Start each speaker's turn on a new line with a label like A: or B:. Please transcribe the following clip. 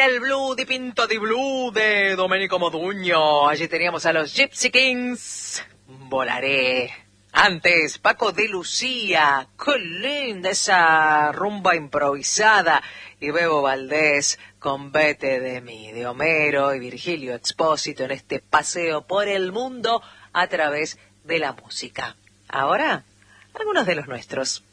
A: el Blue di Pinto di Blue de Domenico Modugno. Allí teníamos a los Gypsy Kings. Volaré. Antes, Paco de Lucía. Qué linda esa rumba improvisada. Y Bebo Valdés con Vete de mí, de Homero y Virgilio Expósito en este paseo por el mundo a través de la música. Ahora, algunos de los nuestros.